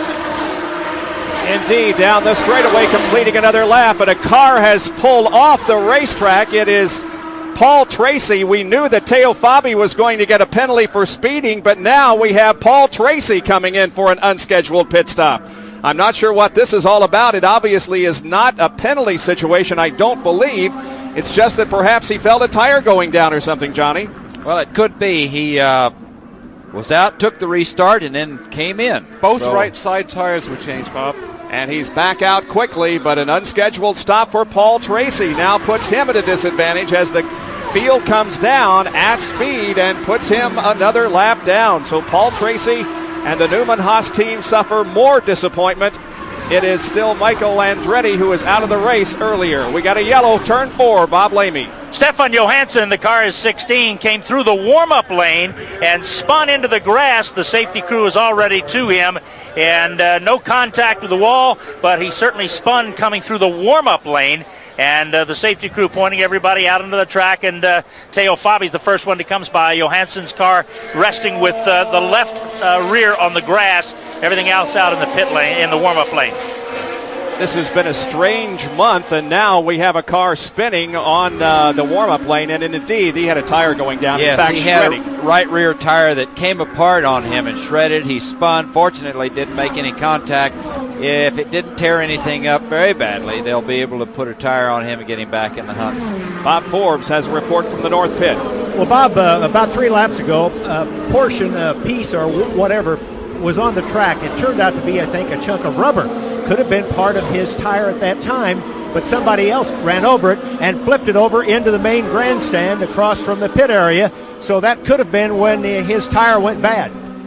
Indeed, down the straightaway, completing another lap, and a car has pulled off the racetrack. It is Paul Tracy. We knew that Teo Fabi was going to get a penalty for speeding, but now we have Paul Tracy coming in for an unscheduled pit stop. I'm not sure what this is all about. It obviously is not a penalty situation, I don't believe. It's just that perhaps he felt a tire going down or something, Johnny. Well, it could be. He was out, took the restart, and then came in. Both right side tires were changed, Bob. And he's back out quickly, but an unscheduled stop for Paul Tracy now puts him at a disadvantage as the field comes down at speed and puts him another lap down. So Paul Tracy and the Newman Haas team suffer more disappointment. It is still Michael Andretti who is out of the race earlier. We got a yellow, turn 4, Bob Lamy. Stefan Johansson, the car is 16, came through the warm-up lane and spun into the grass. The safety crew is already to him, and no contact with the wall, but he certainly spun coming through the warm-up lane. And the safety crew pointing everybody out into the track, and Teo Fabi's the first one that comes by. Johansson's car resting with the left rear on the grass. Everything else out in the pit lane, in the warm-up lane. This has been a strange month, and now we have a car spinning on the warm-up lane, and indeed, he had a tire going down. Yes, in fact, he shredding. had a right rear tire that came apart on him and shredded. He spun. Fortunately, didn't make any contact. If it didn't tear anything up very badly, they'll be able to put a tire on him and get him back in the hunt. Bob Forbes has a report from the North Pit. Well, Bob, about 3 laps ago, a piece or whatever was on the track. It turned out to be, I think, a chunk of rubber. Could have been part of his tire at that time, but somebody else ran over it and flipped it over into the main grandstand across from the pit area. So that could have been when his tire went bad.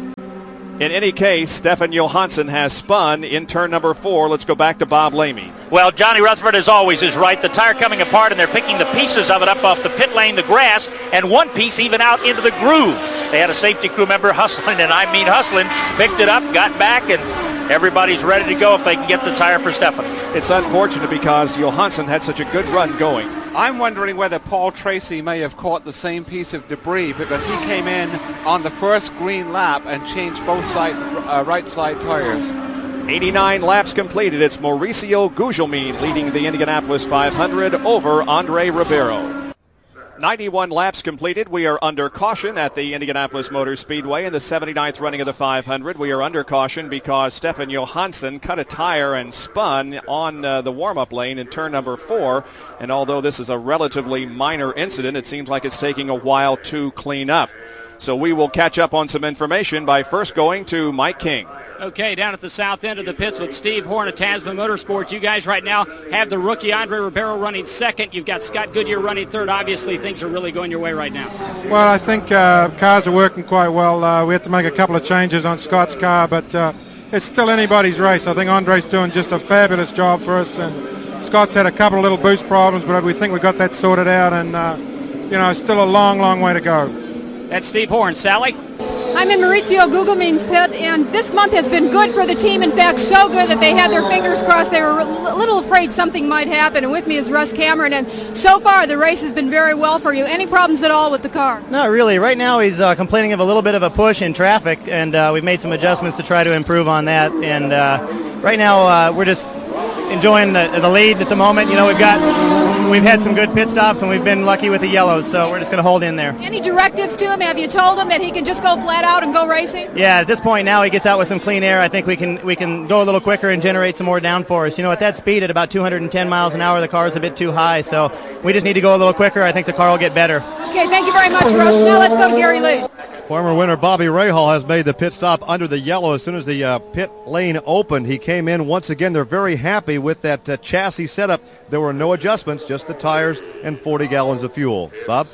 In any case, Stefan Johansson has spun in turn number 4. Let's go back to Bob Lamey. Well, Johnny Rutherford, as always, is right. The tire coming apart, and they're picking the pieces of it up off the pit lane, the grass, and one piece even out into the groove. They had a safety crew member hustling, and I mean hustling, picked it up, got back, and everybody's ready to go if they can get the tire for Stefan. It's unfortunate because Johansson had such a good run going. I'm wondering whether Paul Tracy may have caught the same piece of debris because he came in on the first green lap and changed both right side tires. 89 laps completed. It's Mauricio Gugelmin leading the Indianapolis 500 over Andre Ribeiro. 91 laps completed. We are under caution at the Indianapolis Motor Speedway in the 79th running of the 500. We are under caution because Stefan Johansson cut a tire and spun on the warm-up lane in turn number 4. And although this is a relatively minor incident, it seems like it's taking a while to clean up. So we will catch up on some information by first going to Mike King. Okay, down at the south end of the pits with Steve Horn of Tasman Motorsports. You guys right now have the rookie Andre Ribeiro running second. You've got Scott Goodyear running third. Obviously, things are really going your way right now. Well, I think cars are working quite well. We had to make a couple of changes on Scott's car, but it's still anybody's race. I think Andre's doing just a fabulous job for us, and Scott's had a couple of little boost problems, but we think we got that sorted out, and, still a long, long way to go. That's Steve Horn. Sally? I'm in Maurizio Gugelmin's pit, and this month has been good for the team. In fact, so good that they had their fingers crossed. They were a little afraid something might happen, and with me is Russ Cameron, and so far the race has been very well for you. Any problems at all with the car? Not really. Right now he's complaining of a little bit of a push in traffic, and we've made some adjustments to try to improve on that. And right now we're just enjoying the lead at the moment. We've had some good pit stops, and we've been lucky with the yellows, so we're just going to hold in there. Any directives to him? Have you told him that he can just go flat out and go racing? Yeah, at this point now he gets out with some clean air. I think we can go a little quicker and generate some more downforce. At that speed at about 210 miles an hour, the car is a bit too high, so we just need to go a little quicker. I think the car will get better. Okay, thank you very much, Russ. Now let's go to Gary Lee. Former winner Bobby Rahal has made the pit stop under the yellow. As soon as the pit lane opened, he came in. Once again, they're very happy with that chassis setup. There were no adjustments, just the tires and 40 gallons of fuel. Bob?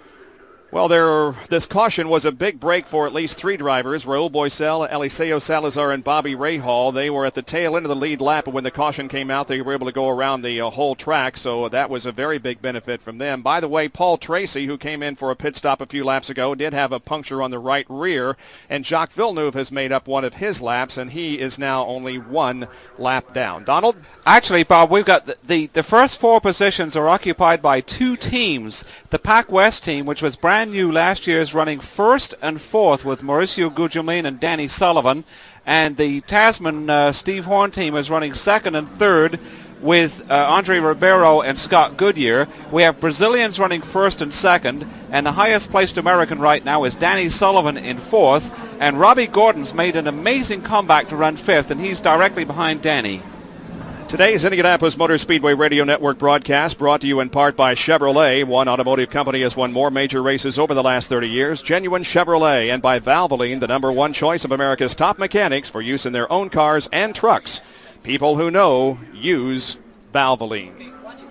Well, this caution was a big break for at least 3 drivers, Raul Boesel, Eliseo Salazar, and Bobby Rahal. They were at the tail end of the lead lap, but when the caution came out, they were able to go around the whole track, so that was a very big benefit from them. By the way, Paul Tracy, who came in for a pit stop a few laps ago, did have a puncture on the right rear, and Jacques Villeneuve has made up one of his laps, and he is now only 1 lap down. Donald? Actually, Bob, we've got the first 4 positions are occupied by 2 teams. The Pac West team, which was brand new last year, is running first and fourth with Mauricio Gugelmin and Danny Sullivan, and the Tasman Steve Horn team is running second and third with Andre Ribeiro and Scott Goodyear. We have Brazilians running first and second, and the highest placed American right now is Danny Sullivan in fourth, and Robbie Gordon's made an amazing comeback to run fifth, and he's directly behind Danny. Today's Indianapolis Motor Speedway Radio Network broadcast brought to you in part by Chevrolet. One automotive company has won more major races over the last 30 years, genuine Chevrolet, and by Valvoline, the #1 choice of America's top mechanics for use in their own cars and trucks. People who know use Valvoline.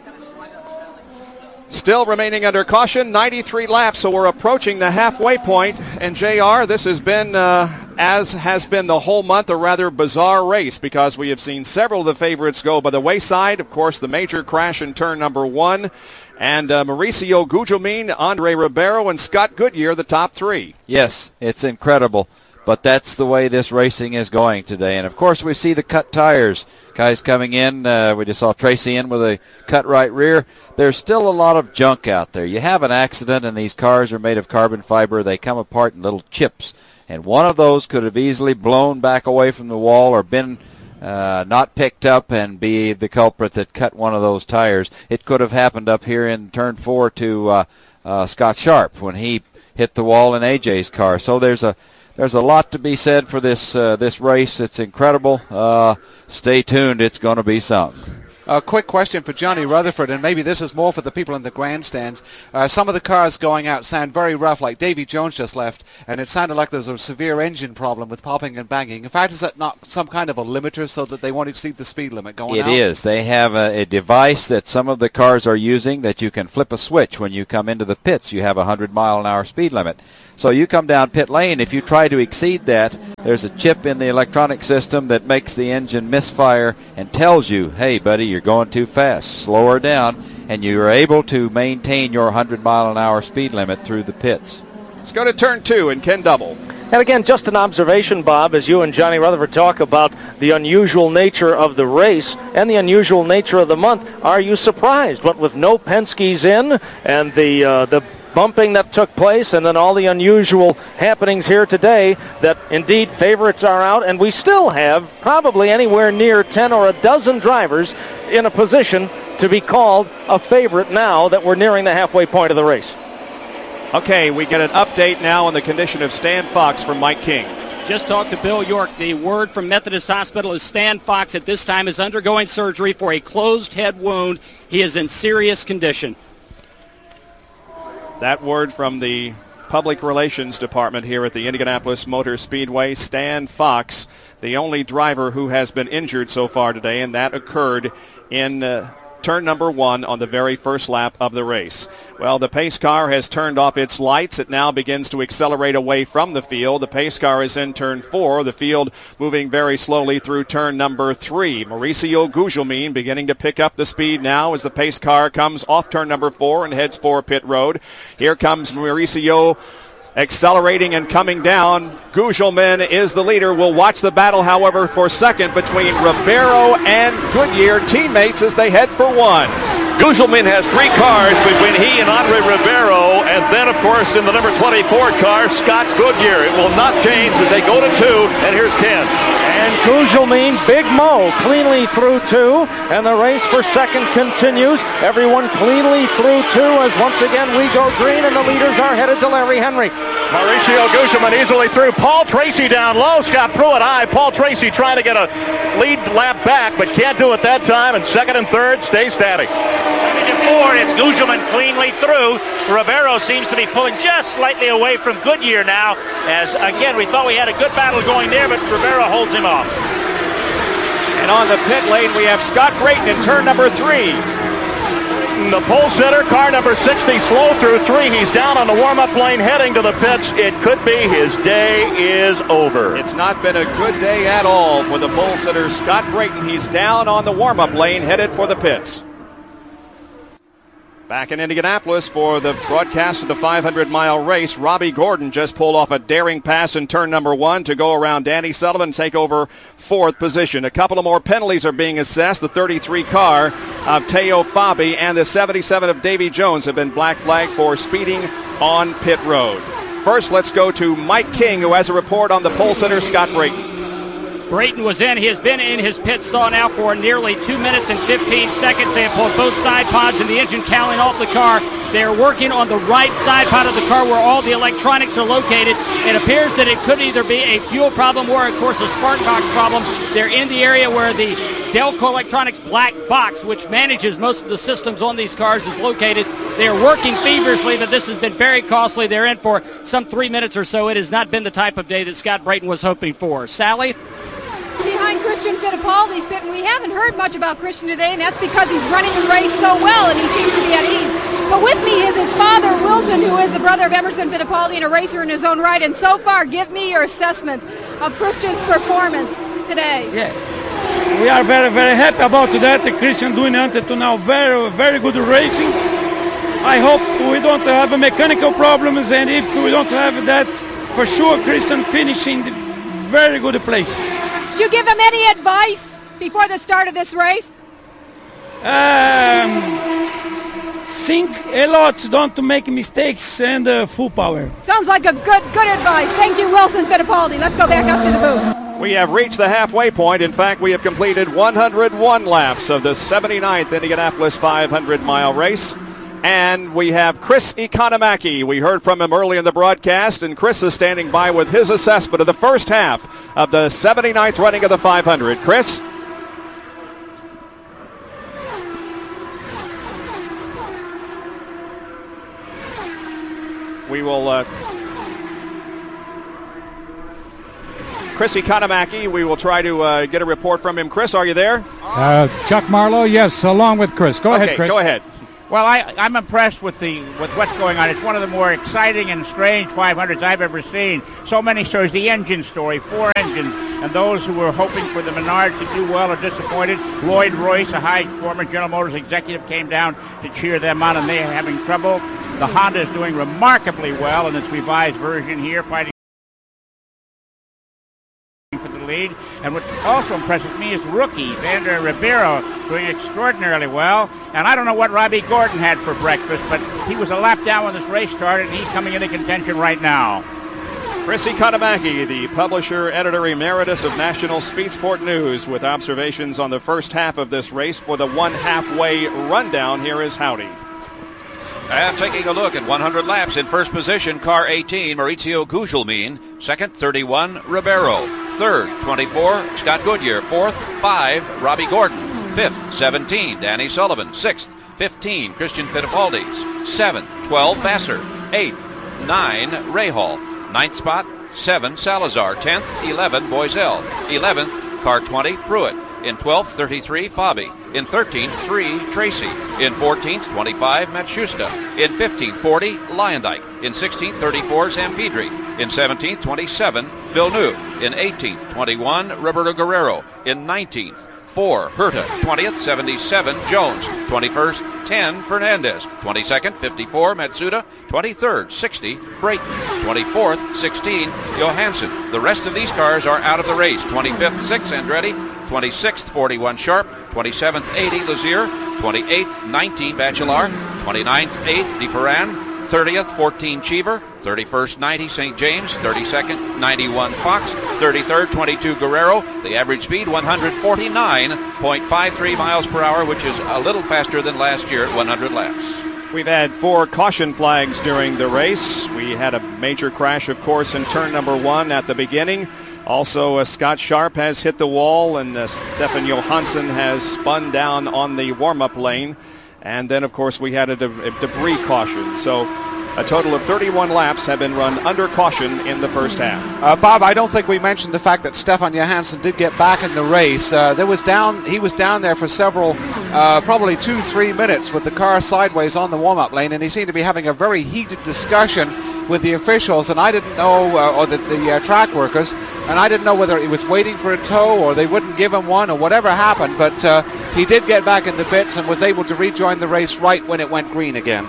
Still remaining under caution, 93 laps, so we're approaching the halfway point. And JR, this has been, as has been the whole month, a rather bizarre race because we have seen several of the favorites go by the wayside. Of course, the major crash in turn number 1. And Mauricio Gugelmin, Andre Ribeiro, and Scott Goodyear, the top 3. Yes, it's incredible. But that's the way this racing is going today. And, of course, we see the cut tires. Guys coming in. We just saw Tracy in with a cut right rear. There's still a lot of junk out there. You have an accident, and these cars are made of carbon fiber. They come apart in little chips. And one of those could have easily blown back away from the wall or been not picked up and be the culprit that cut one of those tires. It could have happened up here in turn 4 to Scott Sharp when he hit the wall in AJ's car. So there's a lot to be said for this race. It's incredible. Stay tuned. It's going to be something. A quick question for Johnny Rutherford, and maybe this is more for the people in the grandstands. Some of the cars going out sound very rough, like Davy Jones just left, and it sounded like there's a severe engine problem with popping and banging. In fact, is that not some kind of a limiter so that they won't exceed the speed limit going out? It is. They have a device that some of the cars are using that you can flip a switch when you come into the pits. You have a 100-mile-an-hour speed limit. So you come down pit lane, if you try to exceed that, there's a chip in the electronic system that makes the engine misfire and tells you, hey, buddy, you're going too fast. Slow her down, and you are able to maintain your 100-mile-an-hour speed limit through the pits. Let's go to turn 2 and Ken Double. And again, just an observation, Bob, as you and Johnny Rutherford talk about the unusual nature of the race and the unusual nature of the month. Are you surprised? What with no Penske's in and the bumping that took place and then all the unusual happenings here today, that indeed favorites are out, and we still have probably anywhere near 10 or a dozen drivers in a position to be called a favorite now that we're nearing the halfway point of the race. Okay, we get an update now on the condition of Stan Fox from Mike King. Just talked to Bill York. The word from Methodist Hospital is Stan Fox at this time is undergoing surgery for a closed head wound. He is in serious condition. That word from the Public Relations Department here at the Indianapolis Motor Speedway. Stan Fox, the only driver who has been injured so far today, and that occurred in turn number 1 on the very first lap of the race. Well, the pace car has turned off its lights. It now begins to accelerate away from the field. The pace car is in turn 4. The field moving very slowly through turn number 3. Mauricio Gugelmin beginning to pick up the speed now as the pace car comes off turn number 4 and heads for pit road. Here comes Mauricio accelerating and coming down. Gugelmin is the leader. We'll watch the battle, however, for second between Ribeiro and Goodyear teammates as they head for 1. Gugelmin has 3 cars between he and Andre Ribeiro, and then, of course, in the number 24 car, Scott Goodyear. It will not change as they go to 2, and here's Ken. And Gugelmin, Big Mo, cleanly through 2, and the race for second continues. Everyone cleanly through 2 as once again we go green, and the leaders are headed to Larry Henry. Mauricio Gugelmin easily through. Paul Tracy down low. Scott Pruitt high. Paul Tracy trying to get a lead lap back, but can't do it that time. And second and third stay static. Coming to 4, it's Gugelmin cleanly through. Ribeiro seems to be pulling just slightly away from Goodyear now, as again we thought we had a good battle going there, but Ribeiro holds him off. And on the pit lane we have Scott Brayton in turn number 3. The pole sitter, car number 60, slow through 3. He's down on the warm-up lane heading to the pits. It could be his day is over. It's not been a good day at all for the pole sitter, Scott Brayton. He's down on the warm-up lane headed for the pits. Back in Indianapolis for the broadcast of the 500-mile race, Robbie Gordon just pulled off a daring pass in turn number 1 to go around Danny Sullivan and take over 4th position. A couple of more penalties are being assessed. The 33 car of Teo Fabi and the 77 of Davy Jones have been black flagged for speeding on pit road. First, let's go to Mike King, who has a report on the pole sitter, Scott Brayton. Brayton was in. He has been in his pit stall now for nearly 2 minutes and 15 seconds. They have pulled both side pods and the engine cowling off the car. They are working on the right side pod of the car where all the electronics are located. It appears that it could either be a fuel problem or, of course, a spark box problem. They're in the area where the Delco Electronics black box, which manages most of the systems on these cars, is located. They are working feverishly, but this has been very costly. They're in for some 3 minutes or so. It has not been the type of day that Scott Brayton was hoping for. Sally? Behind Christian Fittipaldi's pit, and we haven't heard much about Christian today, and that's because he's running the race so well and he seems to be at ease. But with me is his father, Wilson, who is the brother of Emerson Fittipaldi and a racer in his own right. And so far, give me your assessment of Christian's performance today. Yeah, we are very, very happy about that. Christian doing until now very, very good racing. I hope we don't have mechanical problems, and if we don't have that, for sure Christian finishing the very good place. Did you give him any advice before the start of this race? Think a lot, don't make mistakes, and full power. Sounds like a good advice. Thank you, Wilson Fittipaldi. Let's go back up to the booth. We have reached the halfway point. In fact, we have completed 101 laps of the 79th Indianapolis 500-mile race. And we have Chris Economaki. We heard from him early in the broadcast, and Chris is standing by with his assessment of the first half of the 79th running of the 500. Chris? We will... Chris Economaki, we will try to get a report from him. Chris, are you there? Chuck Marlowe, yes, along with Chris. Go ahead, Chris. Go ahead. Well, I'm impressed with what's going on. It's one of the more exciting and strange 500s I've ever seen. So many stories. The engine story, 4 engines, and those who were hoping for the Menards to do well are disappointed. Lloyd Royce, a former General Motors executive, came down to cheer them on, and they are having trouble. The Honda is doing remarkably well in its revised version here, fighting for the lead. And what also impresses me is rookie Vander Ribeiro doing extraordinarily well. And I don't know what Robbie Gordon had for breakfast, but he was a lap down when this race started, and he's coming into contention right now. Chris Economaki, the publisher, editor emeritus of National Speed Sport News, with observations on the first half of this race. For the one halfway rundown, here is Howdy. And taking a look at 100 laps, in first position, car 18, Maurizio Gugelmin. Second, 31, Ribeiro. Third, 24, Scott Goodyear. Fourth, 5, Robbie Gordon. Fifth, 17, Danny Sullivan. Sixth, 15, Christian Fittipaldi. 7th, 12, Vassar. 8th, 9, Rahal. 9th spot, 7, Salazar. 10th, 11, Boisel. 11th, car 20, Pruitt. In 12th, 33, Fabi. In 13th, 3, Tracy. In 14th, 25, Matsushita. In 15th, 40, Lyondike. In 16th, 34, Zampedri. In 17th, 27, Villeneuve. In 18th, 21, Roberto Guerrero. In 19th, 4, Herta. 20th, 77, Jones. 21st, 10, Fernandez. 22nd, 54, Matsuda. 23rd, 60, Brayton. 24th, 16, Johansson. The rest of these cars are out of the race. 25th, 6, Andretti. 26th, 41, Sharp. 27th, 80, Lazier. 28th, 19, Bachelard. 29th, 8, DeFerran. 30th, 14, Cheever. 31st, 90, St. James. 32nd, 91, Fox. 33rd, 22, Guerrero. The average speed, 149.53 miles per hour, which is a little faster than last year at 100 laps. We've had 4 caution flags during the race. We had a major crash, of course, in turn number 1 at the beginning. Also, Scott Sharp has hit the wall, and Stefan Johansson has spun down on the warm-up lane. And then, of course, we had a debris caution. So a total of 31 laps have been run under caution in the first half. Bob, I don't think we mentioned the fact that Stefan Johansson did get back in the race. He was down there for several, probably 2-3 minutes with the car sideways on the warm-up lane, and he seemed to be having a very heated discussion with the officials, and I didn't know, or the track workers, and I didn't know whether he was waiting for a tow or they wouldn't give him one or whatever happened, but he did get back in the pits and was able to rejoin the race right when it went green again.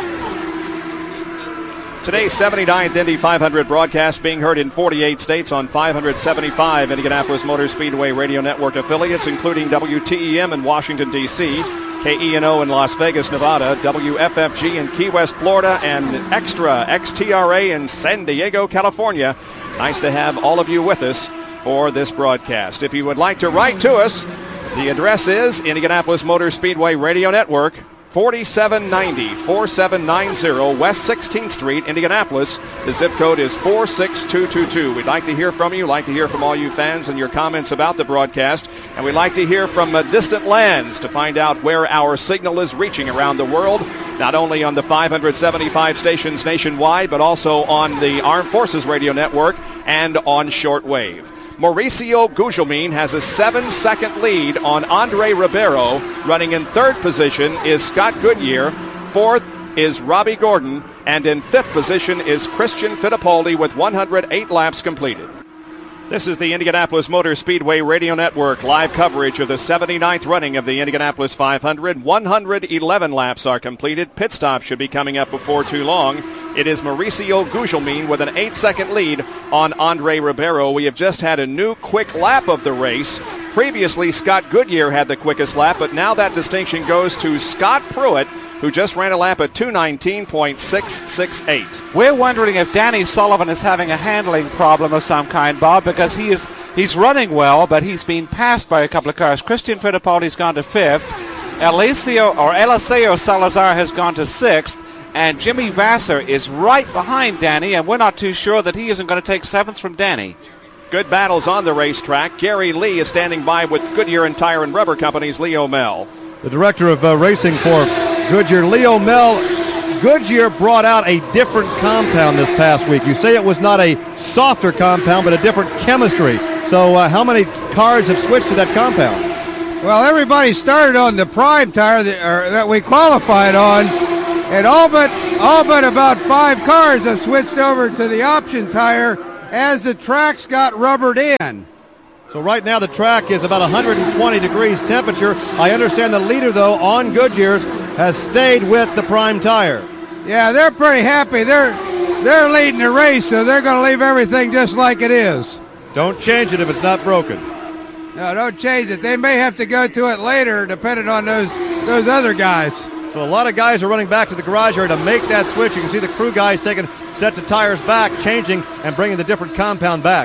Today's 79th Indy 500 broadcast being heard in 48 states on 575 Indianapolis Motor Speedway Radio Network affiliates, including WTEM in Washington, D.C., KENO in Las Vegas, Nevada, WFFG in Key West, Florida, and Extra XTRA in San Diego, California. Nice to have all of you with us for this broadcast. If you would like to write to us, the address is Indianapolis Motor Speedway Radio Network, 4790-4790 West 16th Street, Indianapolis. The zip code is 46222. We'd like to hear from you, like to hear from all you fans and your comments about the broadcast, and we'd like to hear from distant lands to find out where our signal is reaching around the world, not only on the 575 stations nationwide, but also on the Armed Forces Radio Network and on shortwave. Maurizio Gugelmin has a 7-second lead on Andre Ribeiro. Running in third position is Scott Goodyear. Fourth is Robbie Gordon. And in fifth position is Christian Fittipaldi with 108 laps completed. This is the Indianapolis Motor Speedway Radio Network live coverage of the 79th running of the Indianapolis 500. 111 laps are completed. Pit stop should be coming up before too long. It is Maurizio Gugelmin with an 8-second lead on Andre Ribeiro. We have just had a new quick lap of the race. Previously, Scott Goodyear had the quickest lap, but now that distinction goes to Scott Pruitt, who just ran a lap at 2:19.668. We're wondering if Danny Sullivan is having a handling problem of some kind, Bob, because he's running well, but he's been passed by a couple of cars. Christian Fittipaldi's gone to 5th. Eliseo Salazar has gone to 6th. And Jimmy Vassar is right behind Danny, and we're not too sure that he isn't going to take 7th from Danny. Good battles on the racetrack. Gary Lee is standing by with Goodyear and Tire and Rubber Company's Leo Mel. The director of racing for Goodyear, Leo Mel, Goodyear brought out a different compound this past week. You say it was not a softer compound, but a different chemistry. So how many cars have switched to that compound? Well, everybody started on the prime tire that we qualified on, and all but about 5 cars have switched over to the option tire as the tracks got rubbered in. So right now the track is about 120 degrees temperature. I understand the leader, though, on Goodyear's has stayed with the prime tire. Yeah, they're pretty happy. They're leading the race, so they're going to leave everything just like it is. Don't change it if it's not broken. No, don't change it. They may have to go to it later, depending on those other guys. So a lot of guys are running back to the garage area to make that switch. You can see the crew guys taking sets of tires back, changing, and bringing the different compound back.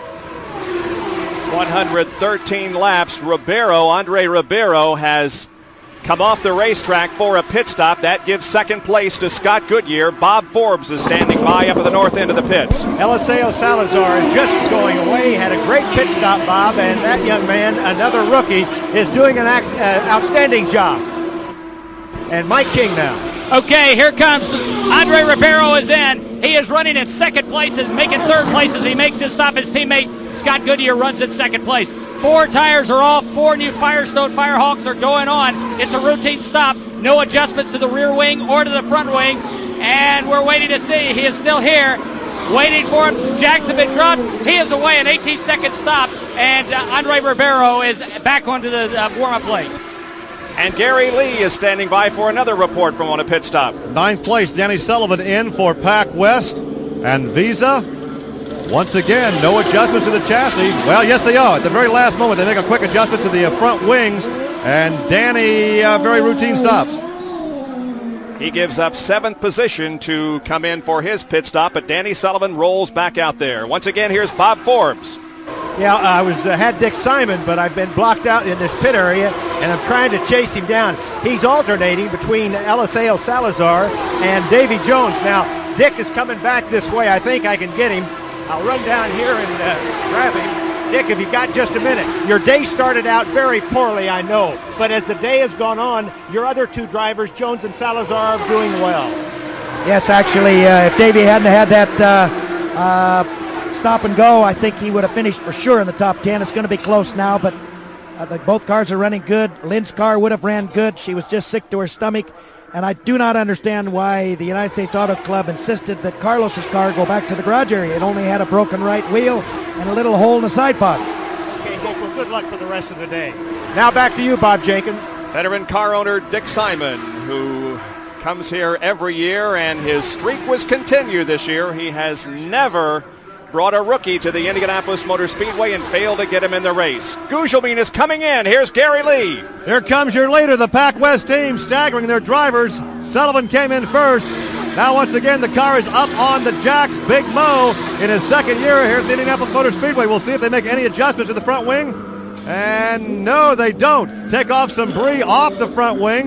113 laps. Andre Ribeiro has come off the racetrack for a pit stop. That gives second place to Scott Goodyear. Bob Forbes is standing by up at the north end of the pits. Eliseo Salazar is just going away. Had a great pit stop, Bob, and that young man, another rookie, is doing an outstanding job. And Mike King now. Okay, here comes Andre Ribeiro is in. He is running in second place, is making third place as he makes his stop. His teammate Scott Goodyear runs in second place. 4 tires are off. 4 new Firestone Firehawks are going on. It's a routine stop. No adjustments to the rear wing or to the front wing. And we're waiting to see. He is still here. Waiting for him. Jackson been dropped. He is away. An 18-second stop. And Andre Ribeiro is back onto the warm-up lane. And Gary Lee is standing by for another report from on a pit stop. 9th place, Danny Sullivan in for Pac West. And Visa, once again, no adjustments to the chassis. Well, yes, they are. At the very last moment, they make a quick adjustment to the front wings. And Danny, very routine stop. He gives up 7th position to come in for his pit stop, but Danny Sullivan rolls back out there. Once again, here's Bob Forbes. Yeah, I had Dick Simon, but I've been blocked out in this pit area, and I'm trying to chase him down. He's alternating between Eliseo Salazar and Davy Jones. Now, Dick is coming back this way. I think I can get him. I'll run down here and grab him. Dick, if you got just a minute. Your day started out very poorly, I know, but as the day has gone on, your other 2 drivers, Jones and Salazar, are doing well. Yes, actually, if Davy hadn't had that stop and go, I think he would have finished for sure in the top 10. It's going to be close now, but both cars are running good. Lynn's car would have ran good. She was just sick to her stomach, and I do not understand why the United States Auto Club insisted that Carlos's car go back to the garage area. It only had a broken right wheel and a little hole in the side pod. Okay, Dick, well, good luck for the rest of the day. Now back to you, Bob Jenkins. Veteran car owner Dick Simon, who comes here every year, and his streak was continued this year. He has never brought a rookie to the Indianapolis Motor Speedway and failed to get him in the race. Gugelmin is coming in. Here's Gary Lee. Here comes your leader, the Pac West team, staggering their drivers. Sullivan came in first. Now once again the car is up on the jacks. Big Mo in his second year here at the Indianapolis Motor Speedway. We'll see if they make any adjustments to the front wing. And no, they don't. Take off some brie off the front wing.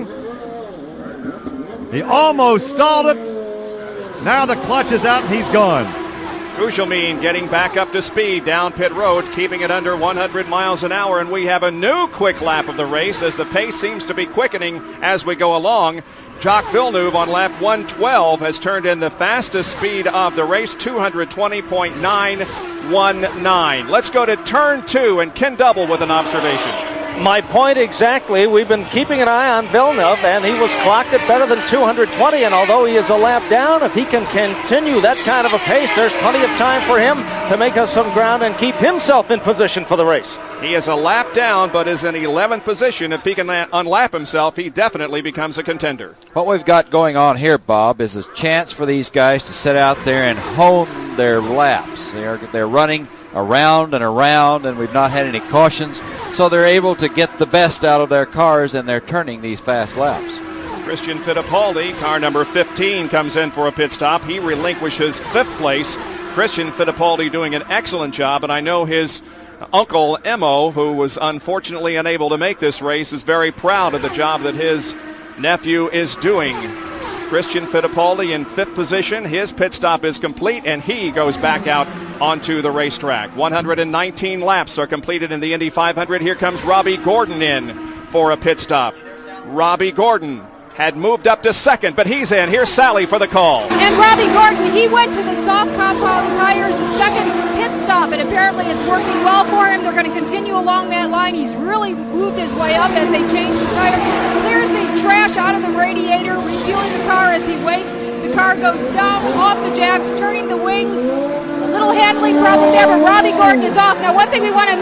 He almost stalled it. Now the clutch is out and he's gone. Gugelmin getting back up to speed down pit road, keeping it under 100 miles an hour, and we have a new quick lap of the race as the pace seems to be quickening as we go along. Jacques Villeneuve on lap 112 has turned in the fastest speed of the race, 220.919. Let's go to turn 2 and Ken Double with an observation. My point exactly. We've been keeping an eye on Villeneuve, and he was clocked at better than 220, and although he is a lap down, if he can continue that kind of a pace, there's plenty of time for him to make up some ground and keep himself in position for the race. He is a lap down, but is in 11th position. If he can unlap himself, he definitely becomes a contender. What we've got going on here, Bob, is a chance for these guys to sit out there and hone their laps. They're running around and around, and we've not had any cautions, so they're able to get the best out of their cars, and they're turning these fast laps. Christian Fittipaldi, car number 15, comes in for a pit stop. He relinquishes 5th place. Christian Fittipaldi doing an excellent job, and I know his uncle, Emo, who was unfortunately unable to make this race, is very proud of the job that his nephew is doing. Christian Fittipaldi in 5th position. His pit stop is complete, and he goes back out onto the racetrack. 119 laps are completed in the Indy 500. Here comes Robbie Gordon in for a pit stop. Robbie Gordon had moved up to second, but he's in. Here's Sally for the call. And Robbie Gordon, he went to the soft compound tires, the second pit stop, and apparently it's working well for him. They're going to continue along that line. He's really moved his way up as they change the tires. Clears the trash out of the radiator, refueling the car as he waits. The car goes down off the jacks, turning the wing. A little handling problem there, but Robbie Gordon is off. Now, one thing we want to